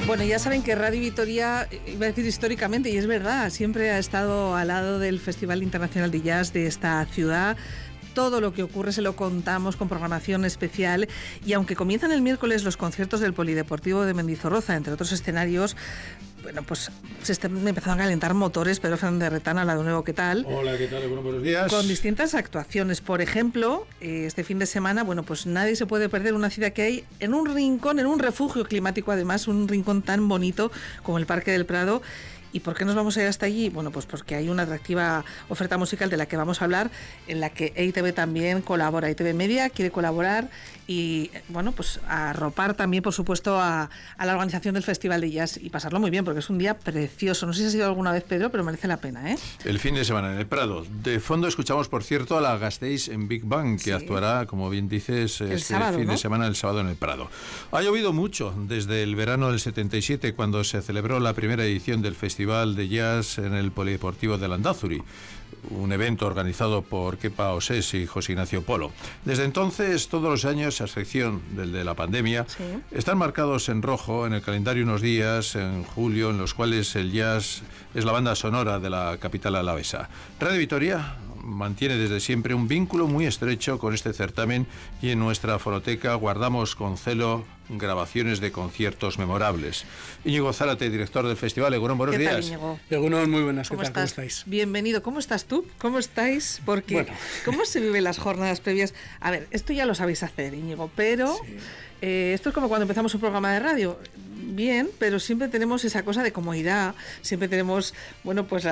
Bueno, ya saben que Radio Vitoria, iba a decir históricamente, y es verdad, siempre ha estado al lado del Festival Internacional de Jazz de esta ciudad. Todo lo que ocurre se lo contamos con programación especial, y aunque comienzan el miércoles los conciertos del Polideportivo de Mendizorroza, entre otros escenarios, bueno, pues se están empezando a calentar motores. Pedro Fernández Retana, hola de nuevo, ¿qué tal? Hola, ¿qué tal? Bueno, buenos días. Con distintas actuaciones. Por ejemplo, este fin de semana, bueno, pues nadie se puede perder una cita que hay en un rincón, en un refugio climático, además, un rincón tan bonito como el Parque del Prado. ¿Y por qué nos vamos a ir hasta allí? Bueno, pues porque hay una atractiva oferta musical de la que vamos a hablar, en la que EITV también colabora. EITV Media quiere colaborar y, bueno, pues arropar también, por supuesto, a la organización del Festival de Jazz y pasarlo muy bien, porque es un día precioso. No sé si has ido alguna vez, Pedro, pero merece la pena, ¿eh? El fin de semana en el Prado. De fondo escuchamos, por cierto, a la Gasteiz en Big Bang, que actuará, como bien dices, este sábado, fin ¿no? de semana, el sábado en el Prado. Ha llovido mucho desde el verano del 77, cuando se celebró la primera edición del Festival de Jazz en el Polideportivo de Landázuri, un evento organizado por Kepa Osés y José Ignacio Polo. Desde entonces, todos los años, a excepción del de la pandemia, están marcados en rojo en el calendario unos días, en julio, en los cuales el jazz es la banda sonora de la capital alavesa. Radio Vitoria mantiene desde siempre un vínculo muy estrecho con este certamen, y en nuestra fonoteca guardamos con celo grabaciones de conciertos memorables. Íñigo Zárate, director del festival. Egunon, buenos días. ¿Qué tal, Íñigo? Egunon, muy buenas. ¿Qué tal? ¿Cómo estáis? Bienvenido. ¿Cómo estás tú? ¿Cómo estáis? Porque, bueno, ¿cómo se viven las jornadas previas? A ver, esto ya lo sabéis hacer, Íñigo, pero sí. Esto es como cuando empezamos un programa de radio. Bien, pero siempre tenemos esa cosa de comodidad, siempre tenemos, bueno, pues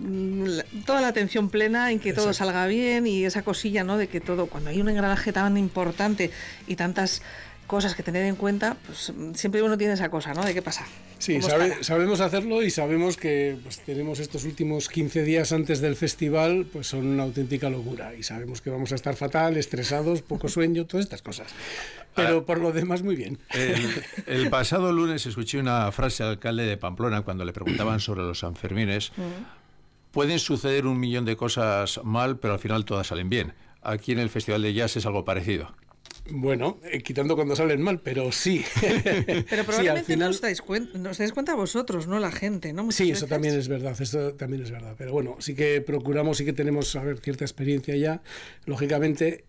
toda la atención plena en que todo salga bien, y esa cosilla, ¿no?, de que todo, cuando hay un engranaje tan importante y tantas cosas que tener en cuenta, pues siempre uno tiene esa cosa, ¿no?, de qué pasa. Sí, sabemos hacerlo, y sabemos que pues, tenemos estos últimos 15 días antes del festival, pues son una auténtica locura, y sabemos que vamos a estar fatal, estresados, poco sueño, todas estas cosas. Pero por lo demás, muy bien. El pasado lunes escuché una frase al alcalde de Pamplona cuando le preguntaban sobre los Sanfermines. Pueden suceder 1.000.000 de cosas mal, pero al final todas salen bien. Aquí en el Festival de Jazz es algo parecido. Bueno, quitando cuando salen mal, pero sí. Pero probablemente sí, al final... no os dais cuenta vosotros, no la gente, ¿no? Muchas sí, veces. eso también es verdad, pero bueno, sí que procuramos, sí que tenemos, a ver, cierta experiencia ya, lógicamente,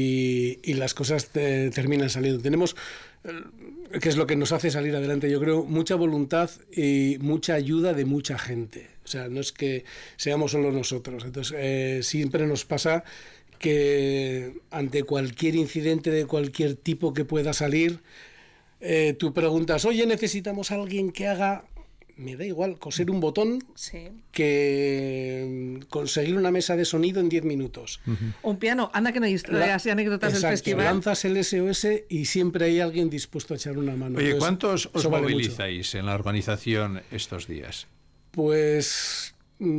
y las cosas terminan saliendo. Tenemos, que es lo que nos hace salir adelante, yo creo, mucha voluntad y mucha ayuda de mucha gente. O sea, no es que seamos solo nosotros. Entonces, siempre nos pasa que ante cualquier incidente de cualquier tipo que pueda salir, tú preguntas, oye, necesitamos a alguien que haga, me da igual, coser un botón, que conseguir una mesa de sonido en 10 minutos. Un piano, anda que no hay historias y anécdotas del festival. Lanzas el SOS y siempre hay alguien dispuesto a echar una mano. Oye, entonces, ¿cuántos os vale movilizáis mucho en la organización estos días? Pues...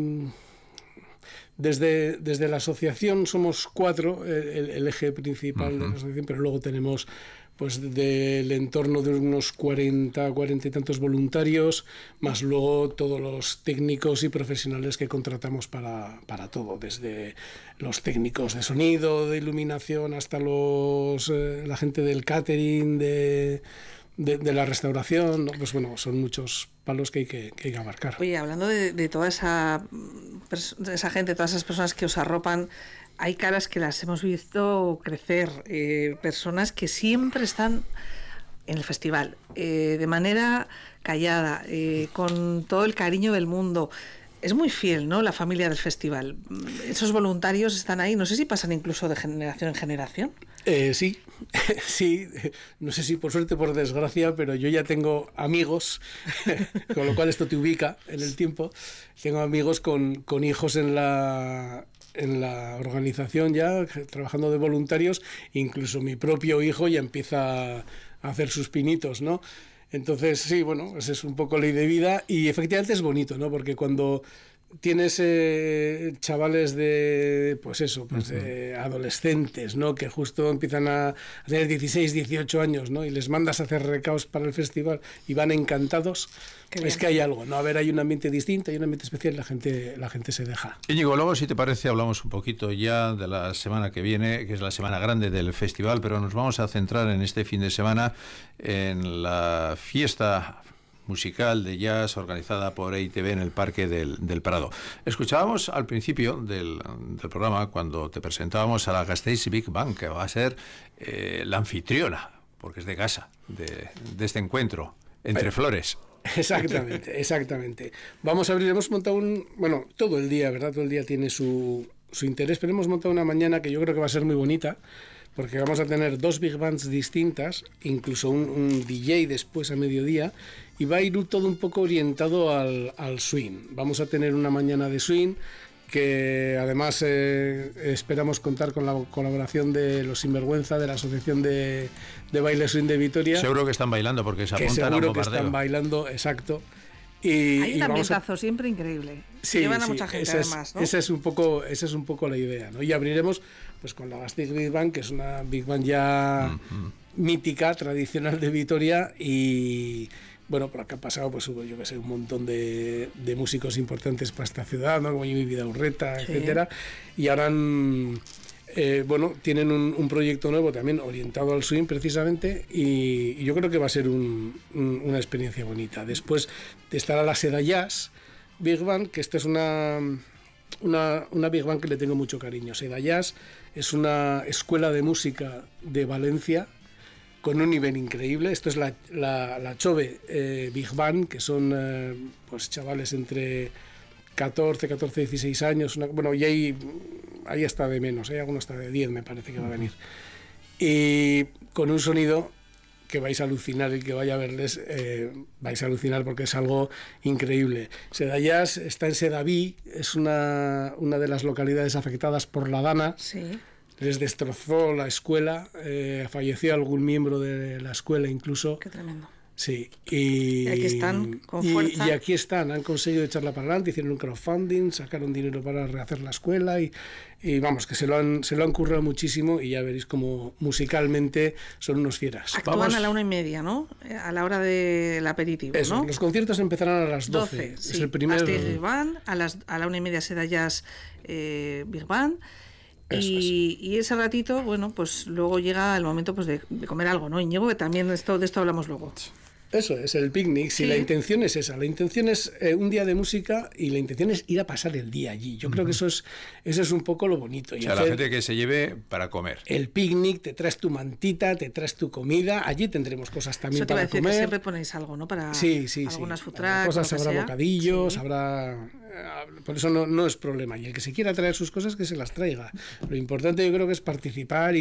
Desde la asociación somos 4, el eje principal de la asociación, pero luego tenemos pues del entorno de unos 40 y tantos voluntarios, más luego todos los técnicos y profesionales que contratamos para todo, desde los técnicos de sonido, de iluminación, hasta la gente del catering, de la restauración, ¿no? Pues bueno, son muchos palos que hay que abarcar. Oye, hablando de toda esa gente, todas esas personas que os arropan, hay caras que las hemos visto crecer, personas que siempre están en el festival, de manera callada, con todo el cariño del mundo. Es muy fiel, ¿no?, la familia del festival. Esos voluntarios están ahí, no sé si pasan incluso de generación en generación. Sí, no sé si por suerte o por desgracia, pero yo ya tengo amigos, con lo cual esto te ubica en el tiempo. Tengo amigos con hijos en la organización ya, trabajando de voluntarios, incluso mi propio hijo ya empieza a hacer sus pinitos, ¿no? Entonces, sí, bueno, esa es un poco ley de vida, y efectivamente es bonito, ¿no? Porque cuando tienes chavales de, pues eso, pues adolescentes, ¿no?, que justo empiezan a tener 16, 18 años, ¿no?, y les mandas a hacer recaos para el festival y van encantados, es que hay algo, ¿no? A ver, hay un ambiente distinto, hay un ambiente especial, la gente se deja. Íñigo, luego, si te parece, hablamos un poquito ya de la semana que viene, que es la semana grande del festival, pero nos vamos a centrar en este fin de semana en la fiesta musical de jazz organizada por EITB en el Parque del Prado. Escuchábamos al principio del programa, cuando te presentábamos a la Gasteiz Big Band, que va a ser la anfitriona, porque es de casa, de este encuentro entre flores. Exactamente. Hemos montado todo el día, ¿verdad? Todo el día tiene su interés, pero hemos montado una mañana que yo creo que va a ser muy bonita, porque vamos a tener 2 big bands distintas, incluso un DJ después a mediodía, y va a ir todo un poco orientado al swing. Vamos a tener una mañana de swing, que además esperamos contar con la colaboración de Los Sinvergüenza, de la Asociación de Baile Swing de Vitoria. Seguro que están bailando, porque se apuntan al seguro bombardeo. Que están bailando, exacto. Hay un ambientazo siempre increíble. Sí, llevan a mucha gente además, ¿no? Esa es un poco la idea, ¿no? Y abriremos pues con la Gasteiz Big Band, que es una Big Band ya mítica, tradicional de Vitoria, y bueno, por acá ha pasado, pues hubo, yo que sé, un montón de músicos importantes para esta ciudad, ¿no? Como Jimmy Vidaurreta, etcétera, y ahora tienen un proyecto nuevo también orientado al swing precisamente, y yo creo que va a ser una experiencia bonita. Después estará la Seda Jazz Big Band, que esta es una Big Band que le tengo mucho cariño. Seda Jazz es una escuela de música de Valencia con un nivel increíble. Esto es la Chove Big Band, que son pues chavales entre 14, 16 años, y ahí está de menos, alguno está de 10, me parece que va a venir. Y con un sonido que vais a alucinar, el que vaya a verles, vais a alucinar porque es algo increíble. Seda Jazz está en Sedaví, es una de las localidades afectadas por la Dana. Sí. Les destrozó la escuela, falleció algún miembro de la escuela incluso. Qué tremendo. Sí, y aquí están con fuerza. Y aquí están, han conseguido echarla para adelante, hicieron un crowdfunding, sacaron dinero para rehacer la escuela y vamos, que se lo han currado muchísimo, y ya veréis como musicalmente son unos fieras. Actúan a la 1:30, ¿no? A la hora del aperitivo, eso, ¿no? Los conciertos empezarán a las 12. Sí. Es el primer... Big Band, a la 1:30 Seda Jazz Big Band. Y ese ratito, bueno, pues luego llega el momento pues de comer algo, ¿no, Íñigo? Que también de esto hablamos luego. Eso es, el picnic. Sí, la intención es esa. La intención es un día de música, y la intención es ir a pasar el día allí. Yo creo que eso es un poco lo bonito. O sea, la gente que se lleve para comer. El picnic, te traes tu mantita, te traes tu comida. Allí tendremos cosas también para comer. Que siempre ponéis algo, ¿no? Para algunas food trucks, cosas, habrá bocadillos, habrá... Por eso no es problema. Y el que se quiera traer sus cosas, que se las traiga. Lo importante yo creo que es participar